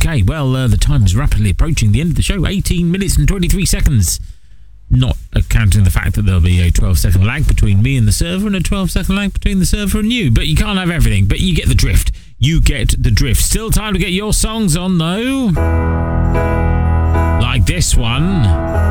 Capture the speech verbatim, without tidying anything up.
Okay, well, uh, the time is rapidly approaching the end of the show. eighteen minutes and twenty-three seconds. Not accounting the fact that there'll be a twelve second lag between me and the server and a twelve second lag between the server and you. But you can't have everything. But you get the drift. You get the drift. Still time to get your songs on, though. Like this one.